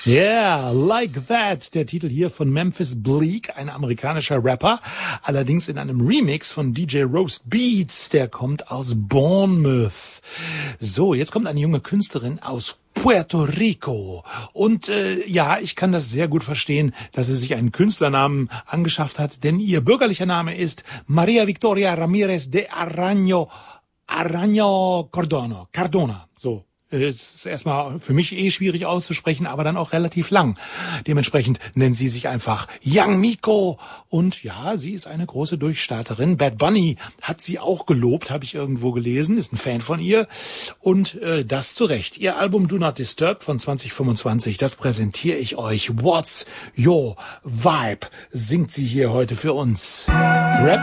Yeah, Like That, der Titel hier von Memphis Bleek, ein amerikanischer Rapper, allerdings in einem Remix von DJ Roast Beats, der kommt aus Bournemouth. So, jetzt kommt eine junge Künstlerin aus Puerto Rico. Und ja, ich kann das sehr gut verstehen, dass sie sich einen Künstlernamen angeschafft hat, denn ihr bürgerlicher Name ist Maria Victoria Ramirez de Arano Cardona, so. Es ist erstmal für mich schwierig auszusprechen, aber dann auch relativ lang. Dementsprechend nennt sie sich einfach Young Miko. Und ja, sie ist eine große Durchstarterin. Bad Bunny hat sie auch gelobt, habe ich irgendwo gelesen, ist ein Fan von ihr. Und das zu Recht. Ihr Album Do Not Disturb von 2025, das präsentiere ich euch. What's Your Vibe? Singt sie hier heute für uns. Rap